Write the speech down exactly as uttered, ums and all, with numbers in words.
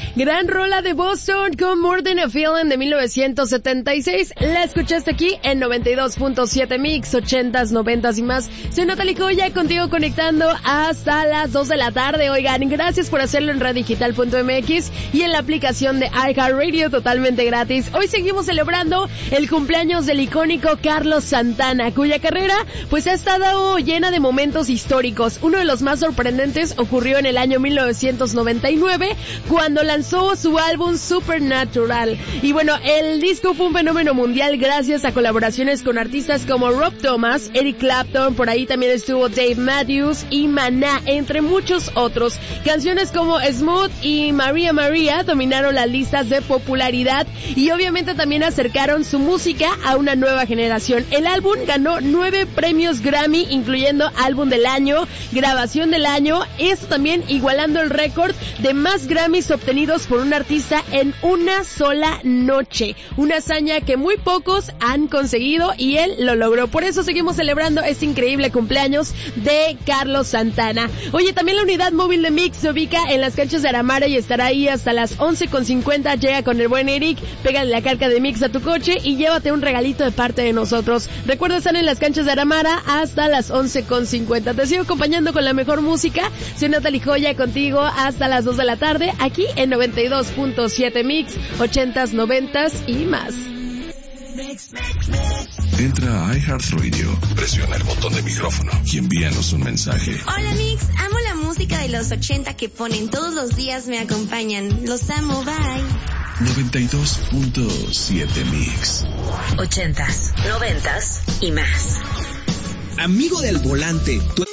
Gran rola de Boston con More Than a Feeling de mil novecientos setenta y seis. La escuchaste aquí en noventa y dos punto siete Mix, ochentas, noventas y más. Soy Natalie Coya, contigo conectando hasta las dos de la tarde. Oigan, gracias por hacerlo en radiodigital punto m x y en la aplicación de iHeartRadio totalmente gratis. Hoy seguimos celebrando el cumpleaños del icónico Carlos Santana, cuya carrera pues ha estado llena de momentos históricos. Uno de los más sorprendentes ocurrió en el año mil novecientos noventa y nueve, cuando lanzó su álbum Supernatural. Y bueno, el disco fue un fenómeno mundial gracias a colaboraciones con artistas como Rob Thomas, Eric Clapton, por ahí también estuvo Dave Matthews y Maná, entre muchos otros. Canciones como Smooth y Maria Maria dominaron las listas de popularidad y obviamente también acercaron su música a una nueva generación. El álbum ganó nueve premios Grammy, incluyendo álbum del año, grabación del año, esto también igualando el récord de más Grammys obtenidos por un artista en una sola noche. Una hazaña que muy pocos han conseguido y él lo logró. Por eso seguimos celebrando este increíble cumpleaños de Carlos Santana. Oye, también la unidad móvil de Mix se ubica en las canchas de Aramara y estará ahí hasta las once con cincuenta. Llega con el buen Eric, pégale la carga de Mix a tu coche y llévate un regalito de parte de nosotros. Recuerda estar en las canchas de Aramara hasta las once con cincuenta. Te sigo acompañando con la mejor música. Soy Natalie Joya, contigo hasta las dos de la tarde, aquí en noventa y dos punto siete Mix, ochentas, noventas y más. Entra a iHeartRadio, presiona el botón de micrófono y envíanos un mensaje. Hola Mix, amo la música de los ochenta que ponen todos los días, me acompañan. Los amo, bye. noventa y dos punto siete Mix. Ochentas, noventas y más. Amigo del volante, tu